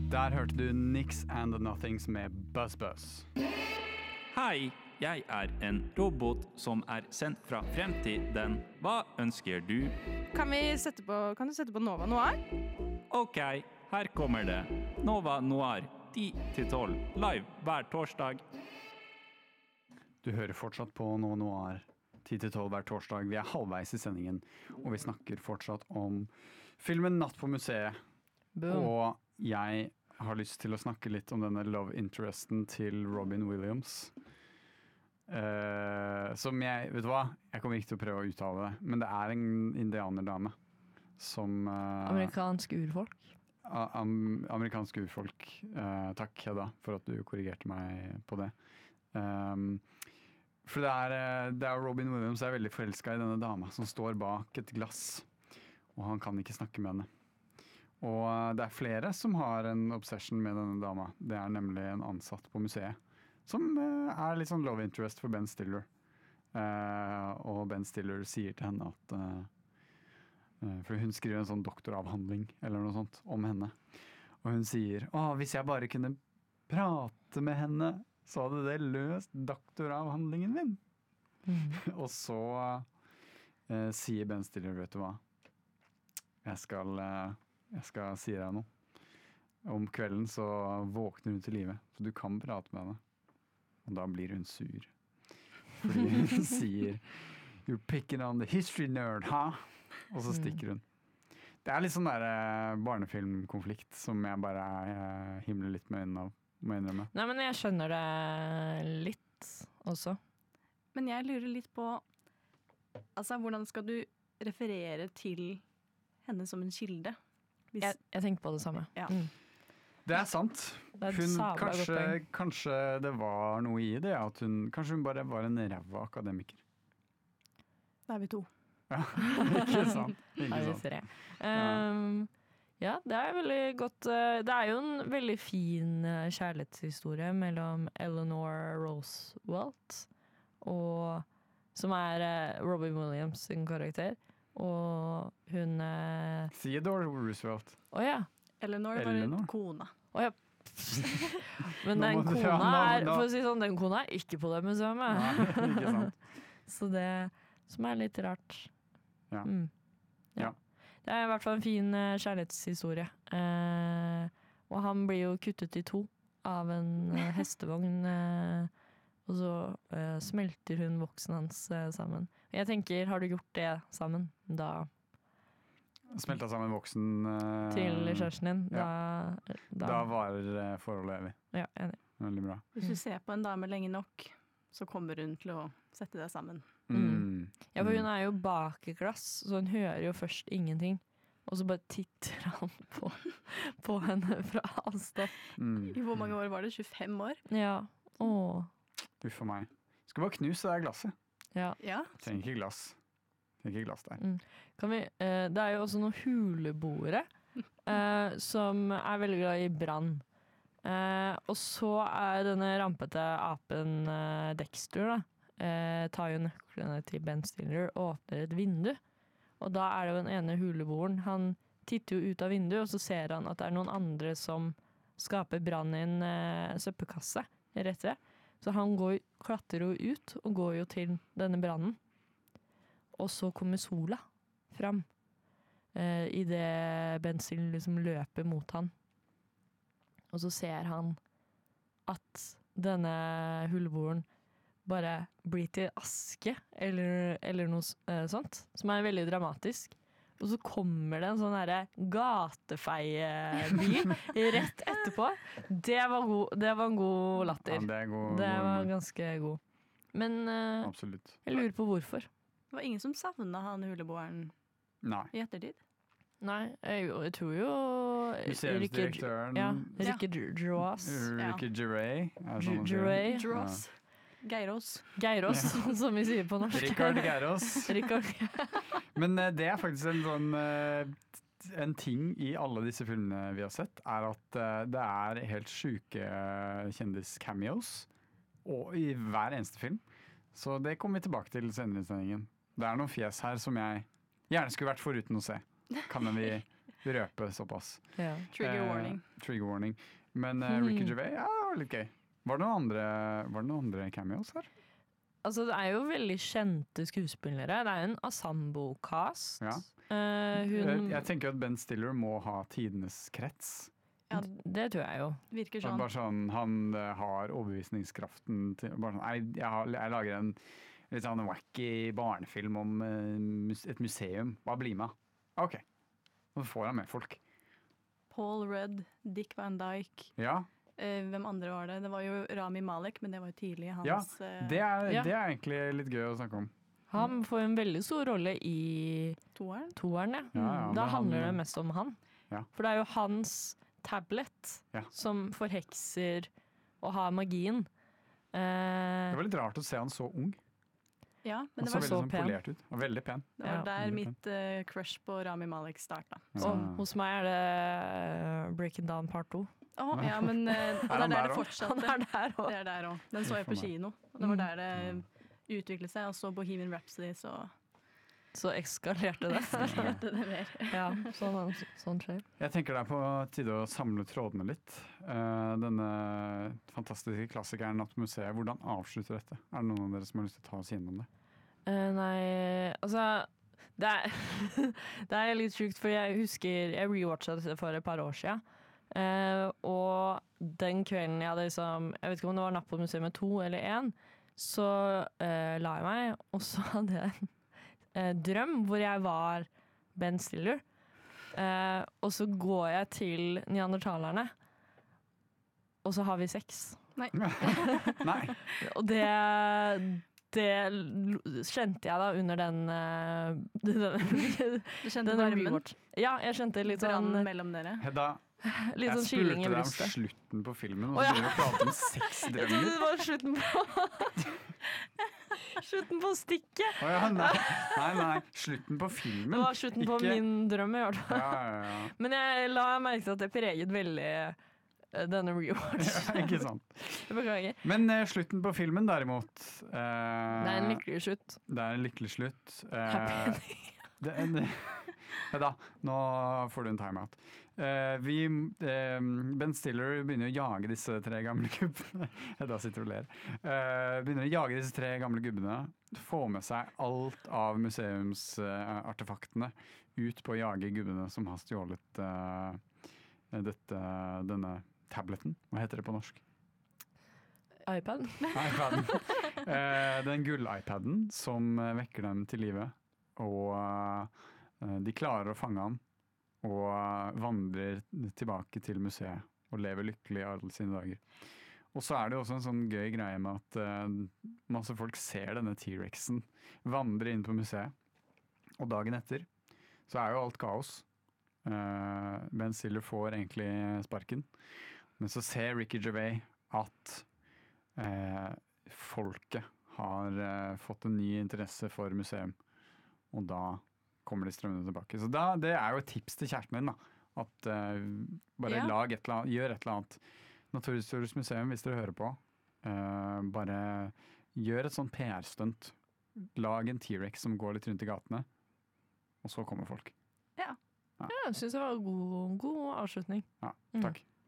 Der hørte du Nix and the Nothings med Buzz Buzz. Hei, jeg en robot som sendt fra fremtiden. Hva ønsker du? Kan du sette på Nova Noir? Ok, her kommer det. Nova Noir, 10-12, live hver torsdag. Du hører fortsatt på Nova Noir, 10-12 hver torsdag. Vi halvveis i sendingen, og vi snakker fortsatt om filmen Natt på museet. Boom. Og jeg har lyst til å snakke litt om denne love interesten til Robin Williams. Som jeg, vet du hva? Jeg kommer ikke til å prøve å uttale det, men det en indianerdame som Amerikansk urfolk. Amerikansk urfolk. Takk, Hedda, for at du korrigerte meg på det. For det Robin Williams veldig forelsket i denne dama som står bak et glass, og han kan ikke snakke med henne. Og det flere som har en obsession med denne dama. Det nemlig en ansatt på museet, som litt sånn love interest for Ben Stiller. Og Ben Stiller sier til henne at for hun skriver en sånn doktoravhandling eller noe sånt om henne. Og hun sier, hvis jeg bare kunne prate med henne, så hadde det løst doktoravhandlingen min. Og så sier Ben Stiller, vet du hva? Jeg skal si deg noe. Om kvelden så våkner hun til live, så du kan prate med henne. Og da blir hun sur. Fordi hun sier You're picking on the history nerd, ha? Og så stikker hun. Det litt sånn der barnefilmkonflikt som jeg bare himler litt med øynene av, må jeg innrømme. Nei, men jeg skjønner det litt også. Men jeg lurer litt på hvordan skal du referere til henne som en kilde? Jeg tenkte på det samme. Ja. Det sant. Hun, kanskje det var noe i det, at kanskje hun bare var en ræva akademiker. Da vi to. Ja, ikke sant. Ikke sant. Ja, det veldig godt. Det jo en veldig fin kjærlighetshistorie mellom Eleanor Roosevelt, som Robin Williams sin karakter. Og hun Theodore Roosevelt. Ja. Eleanor var en kona. Ja. Men den kona for å si sånn, den kona ikke på det museet. Nei, ikke sant. Så det som litt rart. Ja. Ja. Det i hvert fall en fin kjærlighetshistorie. Og han blir jo kuttet i to av en hestevogn. Og så smelter hun voksen hans sammen. Jeg tenker, har du gjort det sammen, da smelta sammen voksen til kjæresten din, da varer forholdet evig. Ja, enig. Veldig bra. Hvis du ser på en dame lenge nok, så kommer hun til å sette det sammen. Ja, for hun jo bak i glass, så hun hører jo først ingenting. Og så bare titter han på henne fra avstand. I hvor mange år var det? 25 år? Ja. Åh. Uff for meg. Skal bare knuse det glasset. Ja. Trenger ikke glass. Trenger ikke glass der. Det jo også noen huleboere som veldig glad i brann. Og så denne rampete apen Dexter tar jo nøklene til Ben Stiller og åpner et vindu. Og da det jo den ene huleboeren. Han titter jo ut av vinduet, og så ser han at det noen andre som skaper brann i en søppelkasse rett ved. Så han klatrer jo ut og går jo til denne brannen. Og så kommer sola fram i det Ben Stiller liksom løper mot han. Og så ser han at denne huleboeren bare blir til aske eller noe sånt, som veldig dramatisk. Og så kommer det en sånn gatefeiebil rett etterpå. Det var en god latter. Ja, det var ganske god. Men absolutt. Jeg lurer på hvorfor. Det var ingen som savnet han huleboeren i ettertid? Nei, jeg tror jo museumsdirektøren Ricky Gervais. Ricky Gervais. Gervais. Geiros, som vi sier på norsk. Richard Geiros. Men det faktisk en ting i alle disse filmene vi har sett, at det helt syke kjendis-cameos i hver eneste film. Så det kommer vi tilbake til senere i sendingen. Det noen fjes her som jeg gjerne skulle vært foruten å se. Kan vi røpe såpass. Ja. Trigger warning. Trigger warning. Men Ricky Gervais, ja, det var litt gøy. Var det noen andre cameos her? Altså, det er jo veldig kjente skuespillere. Det er jo en Asambo-cast. Ja. Jeg tenker at Ben Stiller må ha tidenes krets. Ja, Det tror jeg jo. virker Han, sånn. bare sånn, han har overbevisningskraften til bare sånn, jeg lager en litt sånn wacky barnefilm om et museum. Bare bli med. OK. Og så får han med folk. Paul Rudd, Dick Van Dyke. Ja, Hvem andre var det? Det var jo Rami Malek, men det var jo tidlig i ja hans det Ja. er egentlig litt gøy å snakke om. Han får en veldig stor rolle i toeren. toeren, ja. Ja, ja, Da men handler det mest om han. Ja. For det er jo hans tablet Ja. som forhekser og har magien. Det var litt rart å se han så ung. Ja, men Han det så var, veldig så sånn pen. polert ut. Og veldig pen. det var Ja. der Veldig mitt crush på Rami Malek starta. Ja. Og hos meg er det Breaking Down part 2. Ja, men og det han er der der det også? Han fortsatte. er der òg. Det er der òg. Den så jeg på For meg. kino. Og det var der det utviklet seg. Og så Bohemian Rhapsody, så Så eskalerte det. skjedde det mer. Ja, sånn skjer. Jeg tenker det er på tide å samle trådene litt. Denne fantastiske klassikeren 'Natt på museet', hvordan avslutter dette? Er det noen av dere som har lyst til å ta oss gjennom det? Nei, altså det er, det er litt sjukt, for jeg husker jeg rewatcha dette for et par år siden. Og den kvelden jeg hadde liksom, jeg vet ikke om det var Natt på museet 2 eller 1, så la jeg meg, og så hadde jeg en drøm hvor jeg var Ben Stiller. Og så går jeg til neandertalerne, og så har vi sex. Nei. Og det kjente jeg da under den Du kjente den varmen? rewatch. Ja, jeg kjente litt Brann sånn, mellom dere? Hedda, litt jeg sånn spurte kylling i deg om brystet. slutten på filmen, og Å, så ja. begynner du å prate om Jeg sexdrømmer. trodde det var slutten på Slutten på stikket! Å ja, nei, slutten på filmen. Det var slutten på Ikke- min drøm, i hvert fall. Ja. Men jeg la merke til at det preget veldig denne rewatch. Ja, ikke sant. Beklager. Men slutten på filmen derimot Det er en lykkelig slutt. Det er en lykkelig slutt. Happy ending. Da, nå får du en timeout. Ben Stiller begynner å jage disse tre gamle gubbene. Da sitter du og ler. Begynner å jage disse tre gamle gubbene. Få med seg alt av museumsartefaktene ut på å jage gubbene som har stjålet denne tableten. Hva heter det på norsk? iPad. iPaden. Den gull-iPaden som vekker dem til live. Og de klarer å fange han og vandrer tilbake til museet og lever lykkelig alle sine dager. Og så er det også en sånn gøy greie med at masse folk ser denne T-rexen vandre inn på museet. Og dagen etter så er jo alt kaos. Ben Stiller får egentlig sparken. Men så ser Ricky Gervais at folket har fått en ny interesse for museum. Og da kommer de strømmende tilbake. Så det er jo et tips til kjæresten min, da. At bare Ja. gjør et eller annet. Naturhistorisk museum, hvis dere hører på, bare gjør et sånn PR-stunt. Lag en T-rex som går litt rundt i gatene, og så kommer folk. Ja, jeg syns det var en god avslutning. Ja, Mm. takk.